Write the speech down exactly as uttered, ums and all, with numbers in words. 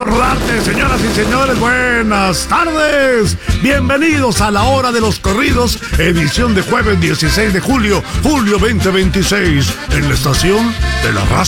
saludarte, señoras y señores. Buenas tardes. Bienvenidos a la hora de los corridos, edición de jueves dieciséis de julio, julio veinte veintiséis, en la estación de la raza.